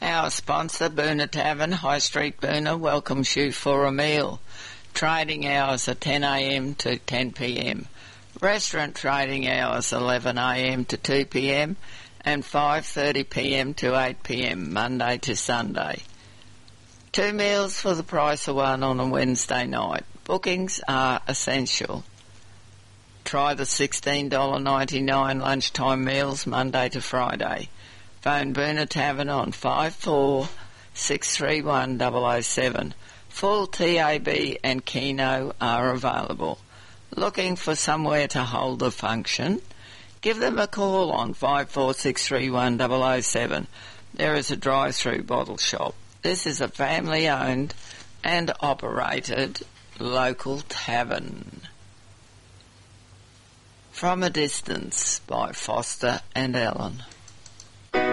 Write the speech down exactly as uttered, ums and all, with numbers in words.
Our sponsor, Boona Tavern, High Street Boona, welcomes you for a meal. Trading hours are ten a m to ten p m. Restaurant trading hours eleven a m to two p m and five thirty p m to eight p m, Monday to Sunday. Two meals for the price of one on a Wednesday night. Bookings are essential. Try the sixteen dollars ninety-nine lunchtime meals Monday to Friday. Phone Boona Tavern on five four six three one zero zero seven. Full T A B and Keno are available. Looking for somewhere to hold a function? Give them a call on five four six three one zero zero seven. There is a drive-through bottle shop. This is a family-owned and operated local tavern. From a Distance by Foster and Allen.